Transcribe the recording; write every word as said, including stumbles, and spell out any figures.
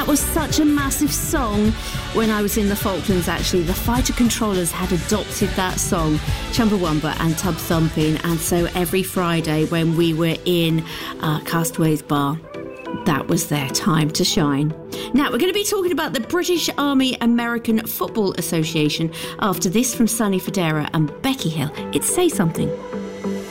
That was such a massive song. When I was in the Falklands, actually, the Fighter Controllers had adopted that song, Chumbawamba and Tub Thumping, and so every Friday when we were in uh, Castaways Bar, that was their time to shine. Now, we're going to be talking about the British Army American Football Association after this from Sonny Fodera and Becky Hill. It's Say Something.